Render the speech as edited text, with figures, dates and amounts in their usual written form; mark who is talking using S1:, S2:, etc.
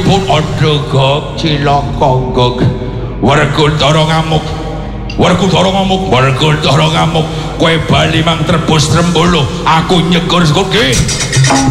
S1: pun ada gog cilaka gog Werkudara ngamuk Werkudara ngamuk kowe bali mang Trebus Trembolo aku nyegur kowe